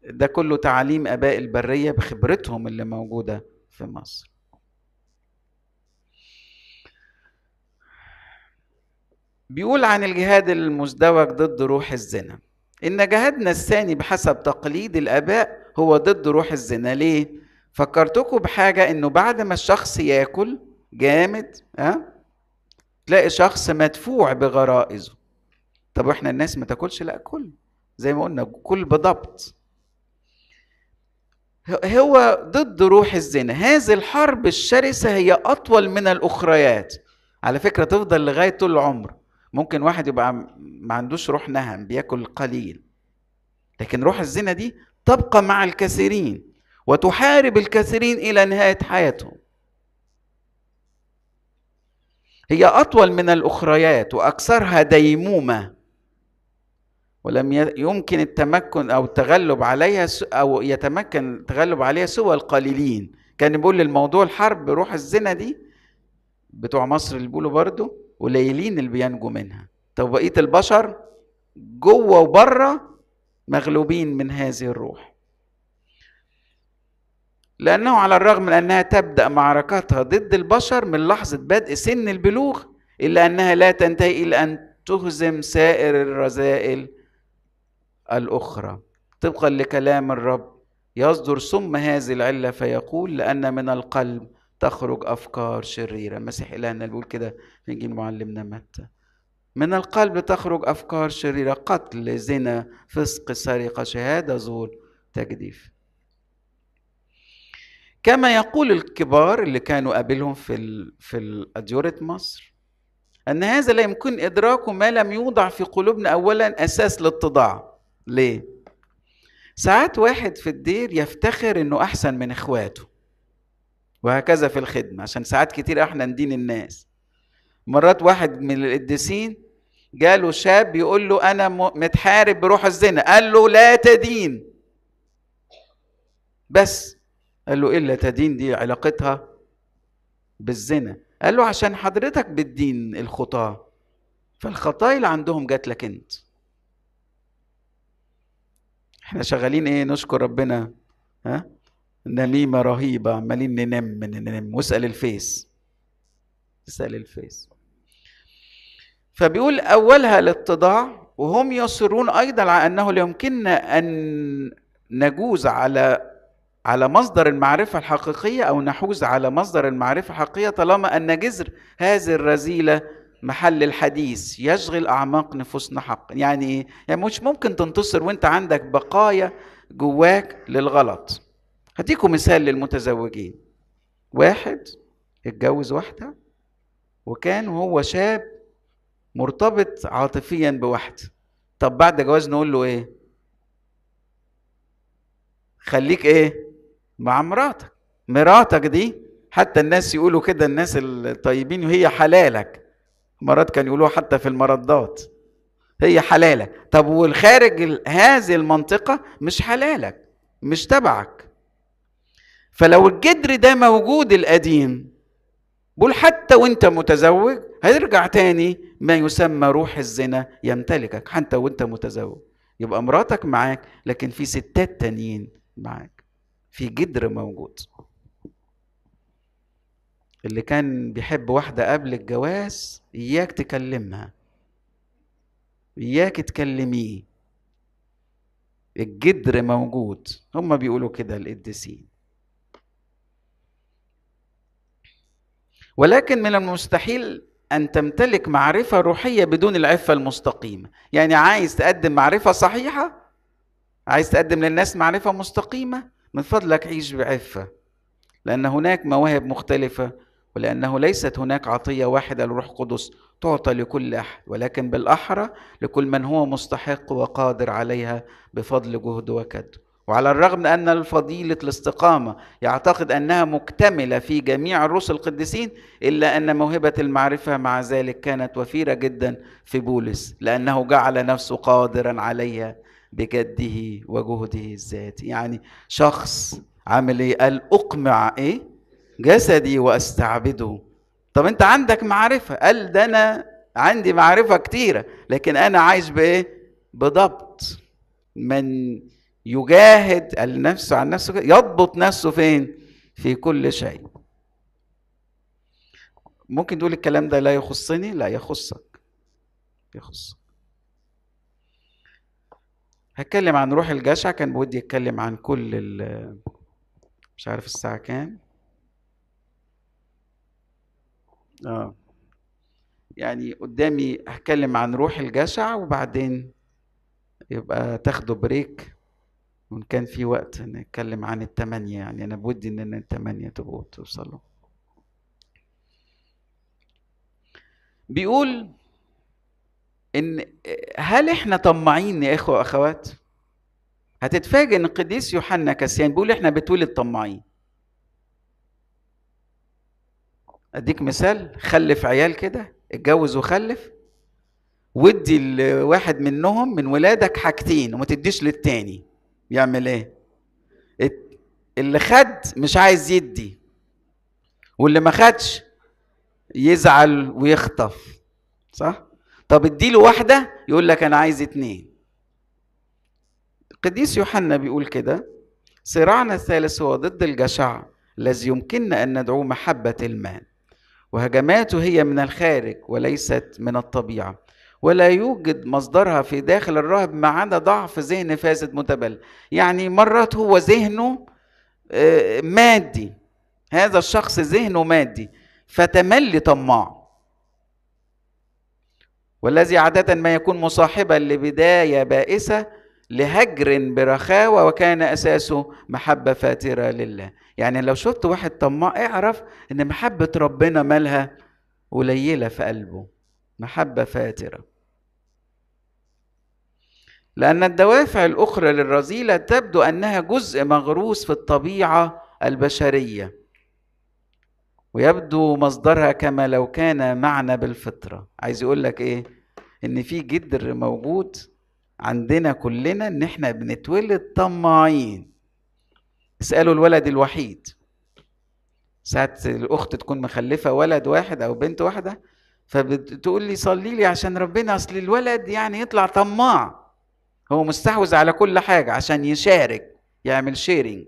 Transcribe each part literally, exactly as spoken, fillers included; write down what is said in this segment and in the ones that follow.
ده كله تعاليم آباء البرية بخبرتهم اللي موجودة في مصر. بيقول عن الجهاد المزدوج ضد روح الزنا إن جهادنا الثاني بحسب تقليد الآباء هو ضد روح الزنا. ليه؟ فكرتكم بحاجة، إنه بعد ما الشخص ياكل جامد ها تلاقي شخص مدفوع بغرائزه. طب واحنا الناس ما تاكلش؟ لا، كل زي ما قلنا كل بضبط. هو ضد روح الزنا. هذه الحرب الشرسة هي أطول من الأخريات على فكرة، تفضل لغاية طول العمر. ممكن واحد يبقى ما عندوش روح نهم، بياكل قليل، لكن روح الزنا دي تبقى مع الكثيرين وتحارب الكثيرين إلى نهاية حياتهم. هي أطول من الأخريات وأكثرها ديمومة، ولم يمكن التمكن أو التغلب عليها أو يتمكن التغلب عليها سوى القليلين. كان بيقول للموضوع الحرب بروح الزنا دي بتوع مصر اللي بيقولوا برضو قليلين اللي بينجوا منها. طب بقية البشر جوه وبره مغلوبين من هذه الروح، لأنه على الرغم من أنها تبدأ معركتها ضد البشر من لحظة بدء سن البلوغ، إلا أنها لا تنتهي إلى أن تهزم سائر الرذائل الأخرى. طبقا لكلام الرب يصدر سم هذه العلة فيقول لأن من القلب تخرج أفكار شريرة. المسيح إلهنا بيقول كده في إنجيل معلمنا متى، من القلب تخرج أفكار شريرة، قتل، زنا، فسق، سرقة، شهادة زور، تجديف. كما يقول الكبار اللي كانوا قابلهم في ال... في أديرة مصر أن هذا لا يمكن إدراكه ما لم يوضع في قلوبنا أولا أساس للاتضاع. ليه؟ ساعات واحد في الدير يفتخر إنه أحسن من إخواته، وهكذا في الخدمة، عشان ساعات كتير احنا ندين الناس. مرات واحد من القديسين جاله شاب يقول له أنا متحارب بروح الزنا، قال له لا تدين. بس قال له إلا تدين دي علاقتها بالزنا؟ قال له عشان حضرتك بتدين الخطاة، فالخطايا اللي عندهم جات لك انت. احنا شغالين ايه؟ نشكر ربنا، ها، نميمة رهيبة، عمالين ننم ننم. واسأل الفيس، اسأل الفيس. فبيقول أولها الاتضاع، وهم يصرون أيضا على أنه لا يمكننا أن نجوز على على مصدر المعرفة الحقيقية أو نحوز على مصدر المعرفة الحقيقية طالما أن جذر هذه الرذيلة محل الحديث يشغل أعماق نفوسنا حقا. يعني إيه؟ يعني مش ممكن تنتصر وانت عندك بقايا جواك للغلط. هديكم مثال للمتزوجين. واحد اتجوز واحدة وكان هو شاب مرتبط عاطفيا بواحدة. طب بعد جواز نقول له ايه؟ خليك ايه؟ مع مراتك. مراتك دي حتى الناس يقولوا كده، الناس الطيبين، وهي حلالك. مرات كان يقولوها حتى في المردات، هي حلالك. طب والخارج هذه المنطقة مش حلالك، مش تبعك. فلو الجدر ده موجود القديم، بقول حتى وانت متزوج هيرجع تاني ما يسمى روح الزنا يمتلكك حتى وانت متزوج. يبقى مراتك معاك، لكن في ستات تانيين معاك، في جدر موجود. اللي كان بيحب واحدة قبل الجواز إياك تكلمها، إياك تكلميه، الجدر موجود. هم بيقولوا كده القديسين. ولكن من المستحيل أن تمتلك معرفة روحية بدون العفة المستقيمة. يعني عايز تقدم معرفة صحيحة، عايز تقدم للناس معرفة مستقيمة، من فضلك عيش بعفة، لأن هناك مواهب مختلفة، ولأنه ليست هناك عطية واحدة للروح القدس تعطى لكل أحد، ولكن بالأحرى لكل من هو مستحق وقادر عليها بفضل جهد وكد. وعلى الرغم من أن الفضيلة الاستقامة يعتقد أنها مكتملة في جميع الرسل القديسين، إلا أن موهبة المعرفة مع ذلك كانت وفيرة جدا في بولس، لأنه جعل نفسه قادرا عليها بجده وجهده الذاتي. يعني شخص عامل ايه؟ قال اقمع ايه؟ جسدي واستعبده. طب انت عندك معرفة؟ قال ده انا عندي معرفة كتيرة، لكن انا عايش بايه؟ بضبط. من يجاهد النفس عن نفسه، يضبط نفسه فين؟ في كل شيء. ممكن تقول الكلام ده لا يخصني، لا يخصك، يخصك. هتكلم عن روح الجشع. كان بودي يتكلم عن كل ال مش عارف الساعة كام. اه يعني قدامي هتكلم عن روح الجشع، وبعدين يبقى تاخدوا بريك، وإن كان في وقت نتكلم عن التمانية. يعني أنا بودي إن التمانية تبقوا توصلوا. بيقول إن هل إحنا طماعين يا إخوة وأخوات؟ هتتفاجئ إن القديس يوحنا كاسيان بيقول إحنا بتولد طماعين. أديك مثال، خلف عيال كده، اتجوز وخلف، ودي الواحد منهم من ولادك حاجتين وما تديش للتاني، يعمل إيه؟ اللي خد مش عايز يدي، واللي ما خدش يزعل ويخطف، صح؟ طب اديله واحدة يقول لك أنا عايز اتنين. القديس يوحنا بيقول كده: صراعنا الثالث هو ضد الجشع الذي يمكننا أن ندعوه محبة المال، وهجماته هي من الخارج وليست من الطبيعة، ولا يوجد مصدرها في داخل الراهب ما عدا ضعف ذهن فاسد متبل. يعني مرات هو ذهنه مادي، هذا الشخص ذهنه مادي فتملي طماع، والذي عادة ما يكون مصاحبا لبداية بائسة لهجر برخاوة وكان أساسه محبة فاترة لله. يعني لو شفت واحد طماع اعرف ان محبة ربنا مالها قليلة في قلبه، محبة فاترة. لأن الدوافع الأخرى للرذيلة تبدو أنها جزء مغروس في الطبيعة البشرية، ويبدو مصدرها كما لو كان معنى بالفطرة. عايز يقول لك ايه؟ ان في جدر موجود عندنا كلنا ان احنا بنتولد طماعين. اسألوا الولد الوحيد، ساعة الاخت تكون مخلفة ولد واحد او بنت واحدة، فبتقول لي صلي لي عشان ربنا، اصل الولد يعني يطلع طماع، هو مستحوذ على كل حاجة عشان يشارك، يعمل شيرينج.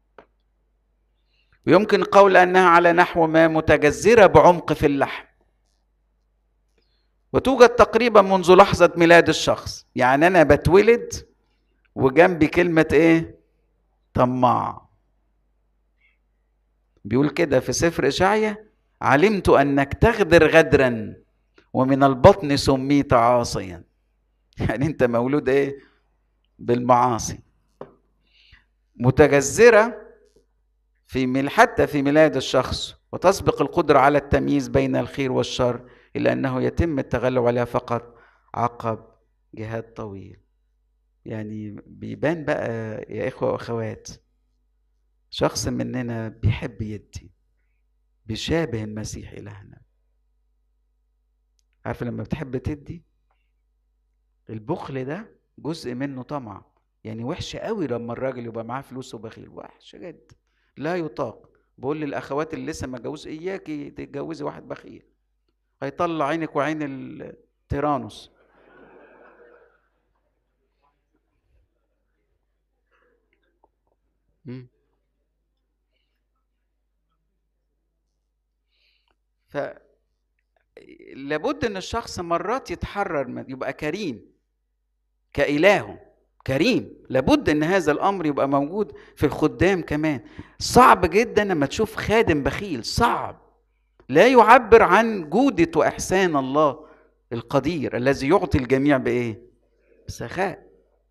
ويمكن قول أنها على نحو ما متجذرة بعمق في اللحم، وتوجد تقريبا منذ لحظة ميلاد الشخص. يعني أنا بتولد وجنبي كلمة إيه؟ طماع. بيقول كده في سفر إشعيا: علمت أنك تغدر غدرا ومن البطن سميت عاصيا. يعني أنت مولود إيه؟ بالمعاصي، متجذرة في حتى في ميلاد الشخص، وتسبق القدرة على التمييز بين الخير والشر، إلا أنه يتم التغلب عليها فقط عقب جهاد طويل. يعني بيبان بقى يا إخوة وأخوات، شخص مننا بيحب يدي، بيشابه المسيح إلهنا. عارف لما بتحب تدي، البخل ده جزء منه طمع. يعني وحش قوي لما الراجل يبقى معاه فلوس وبخيل، وحش جدا لا يطاق. بقول للأخوات اللي لسه ما جوز، إياكي تتجوزي واحد بخيل، هيطلع عينك وعين التيرانوس. ف لابد ان الشخص مرات يتحرر، يبقى كريم كإلهه، كريم. لابد ان هذا الامر يبقى موجود في الخدام كمان. صعب جدا لما تشوف خادم بخيل، صعب، لا يعبر عن جودة واحسان الله القدير الذي يعطي الجميع بايه؟ بسخاء.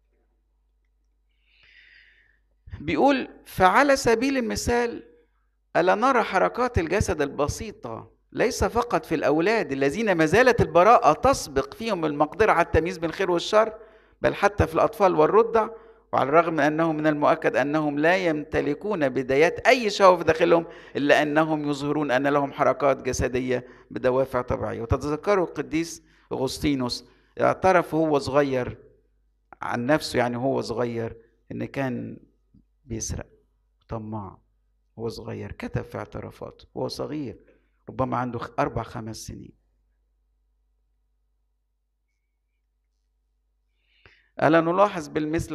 بيقول: فعلى سبيل المثال ألا نرى حركات الجسد البسيطة ليس فقط في الأولاد الذين ما زالت البراءة تسبق فيهم المقدرة على التمييز بين الخير والشر، بل حتى في الأطفال والرضع، وعلى الرغم من أنه من المؤكد أنهم لا يمتلكون بدايات أي شهوة في داخلهم، إلا أنهم يظهرون أن لهم حركات جسدية بدوافع طبيعية. وتتذكروا القديس أغسطينوس اعترف وهو صغير عن نفسه، يعني هو صغير، إن كان بيسرق طماع. هو صغير كتب في اعترافاته، هو صغير ربما عنده أربع خمس سنين. ألا نلاحظ بالمثل